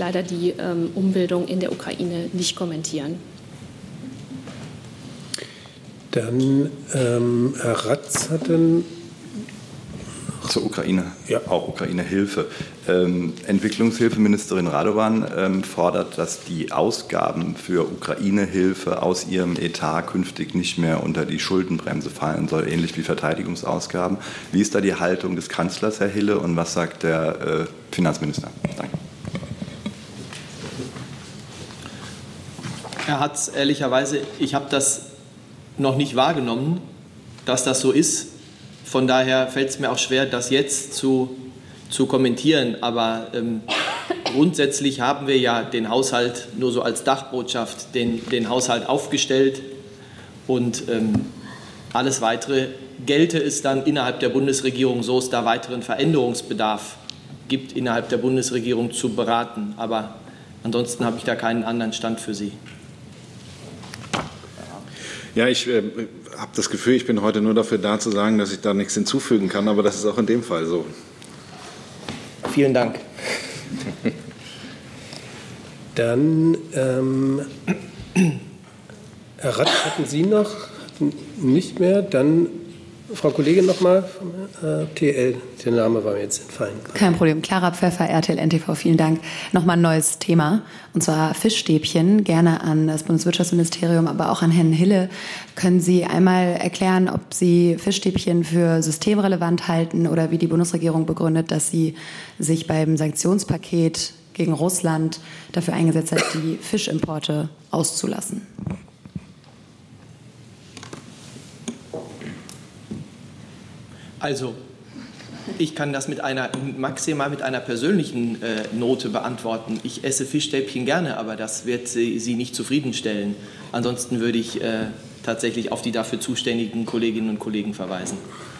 leider die Umbildung in der Ukraine nicht kommentieren. Dann Herr Ratz hat dann zur Ukraine, ja. Auch Ukraine-Hilfe. Entwicklungshilfeministerin Radovan fordert, dass die Ausgaben für Ukraine-Hilfe aus ihrem Etat künftig nicht mehr unter die Schuldenbremse fallen soll, ähnlich wie Verteidigungsausgaben. Wie ist da die Haltung des Kanzlers, Herr Hille, und was sagt der Finanzminister? Danke. Herr Hatz, ehrlicherweise, ich habe das noch nicht wahrgenommen, dass das so ist. Von daher fällt es mir auch schwer, das jetzt zu kommentieren. Aber grundsätzlich haben wir ja den Haushalt nur so als Dachbotschaft, den Haushalt aufgestellt. Und alles Weitere gelte es dann innerhalb der Bundesregierung, so es da weiteren Veränderungsbedarf gibt, innerhalb der Bundesregierung zu beraten. Aber ansonsten habe ich da keinen anderen Stand für Sie. Ja, ich habe das Gefühl, ich bin heute nur dafür da zu sagen, dass ich da nichts hinzufügen kann, aber das ist auch in dem Fall so. Vielen Dank. Dann, Herr Rath, hatten Sie noch? Nicht mehr. Dann, Frau Kollegin, noch mal vom TL. Der Name war mir jetzt entfallen. Kein Problem. Clara Pfeffer, RTL NTV, vielen Dank. Nochmal ein neues Thema, und zwar Fischstäbchen. Gerne an das Bundeswirtschaftsministerium, aber auch an Herrn Hille. Können Sie einmal erklären, ob Sie Fischstäbchen für systemrelevant halten oder wie die Bundesregierung begründet, dass sie sich beim Sanktionspaket gegen Russland dafür eingesetzt hat, die Fischimporte auszulassen? Also, ich kann das maximal mit einer persönlichen Note beantworten. Ich esse Fischstäbchen gerne, aber das wird Sie nicht zufriedenstellen. Ansonsten würde ich tatsächlich auf die dafür zuständigen Kolleginnen und Kollegen verweisen.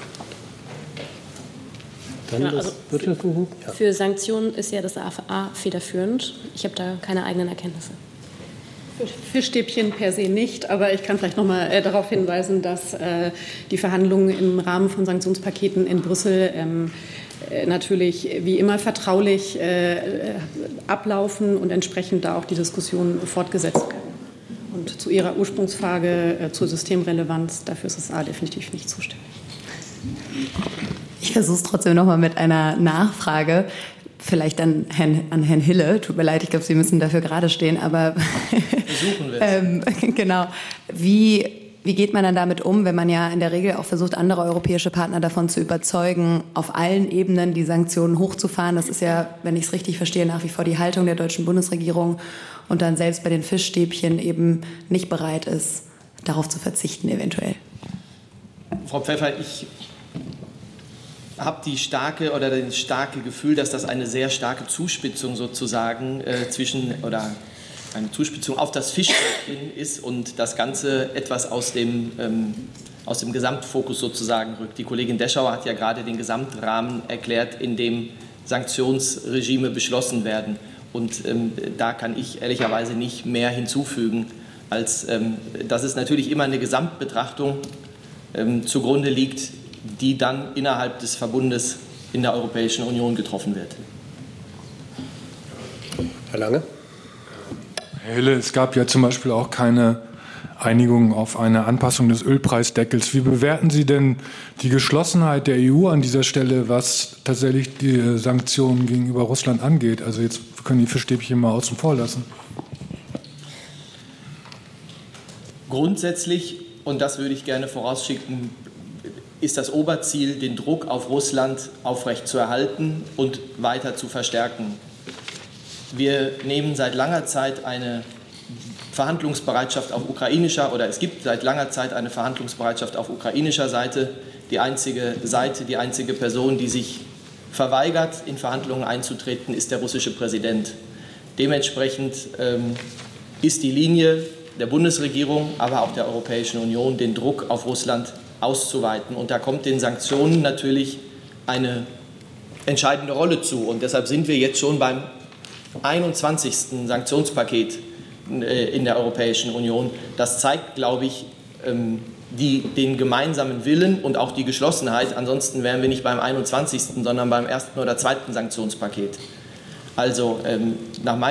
Ja, also für Sanktionen ist ja das AFA federführend. Ich habe da keine eigenen Erkenntnisse. Fischstäbchen per se nicht, aber ich kann vielleicht noch mal darauf hinweisen, dass die Verhandlungen im Rahmen von Sanktionspaketen in Brüssel natürlich wie immer vertraulich ablaufen und entsprechend da auch die Diskussion fortgesetzt werden. Und zu Ihrer Ursprungsfrage zur Systemrelevanz, dafür ist das A definitiv nicht zuständig. Ich versuche es trotzdem noch mal mit einer Nachfrage. Vielleicht an Herrn Hille. Tut mir leid, ich glaube, Sie müssen dafür gerade stehen. Aber versuchen wir es. Genau. Wie geht man dann damit um, wenn man ja in der Regel auch versucht, andere europäische Partner davon zu überzeugen, auf allen Ebenen die Sanktionen hochzufahren? Das ist ja, wenn ich es richtig verstehe, nach wie vor die Haltung der deutschen Bundesregierung, und dann selbst bei den Fischstäbchen eben nicht bereit ist, darauf zu verzichten eventuell. Frau Pfeffer, ich habe das starke Gefühl, dass das eine sehr starke Zuspitzung sozusagen eine Zuspitzung auf das Fischstäbchen ist und das Ganze etwas aus dem Gesamtfokus sozusagen rückt. Die Kollegin Deschauer hat ja gerade den Gesamtrahmen erklärt, in dem Sanktionsregime beschlossen werden. Und da kann ich ehrlicherweise nicht mehr hinzufügen, als dass es natürlich immer eine Gesamtbetrachtung zugrunde liegt, die dann innerhalb des Verbundes in der Europäischen Union getroffen wird. Herr Lange? Herr Hille, es gab ja zum Beispiel auch keine Einigung auf eine Anpassung des Ölpreisdeckels. Wie bewerten Sie denn die Geschlossenheit der EU an dieser Stelle, was tatsächlich die Sanktionen gegenüber Russland angeht? Also jetzt können die Fischstäbchen mal außen vor lassen. Grundsätzlich, und das würde ich gerne vorausschicken, ist das Oberziel, den Druck auf Russland aufrechtzuerhalten und weiter zu verstärken. Wir nehmen seit langer Zeit eine Verhandlungsbereitschaft auf ukrainischer, oder es gibt seit langer Zeit eine Verhandlungsbereitschaft auf ukrainischer Seite. Die einzige Person, die sich verweigert, in Verhandlungen einzutreten, ist der russische Präsident. Dementsprechend ist die Linie der Bundesregierung, aber auch der Europäischen Union, den Druck auf Russland auszuweiten. Und da kommt den Sanktionen natürlich eine entscheidende Rolle zu. Und deshalb sind wir jetzt schon beim 21. Sanktionspaket in der Europäischen Union. Das zeigt, glaube ich, den gemeinsamen Willen und auch die Geschlossenheit. Ansonsten wären wir nicht beim 21., sondern beim 1. oder 2. Sanktionspaket. Also nach meiner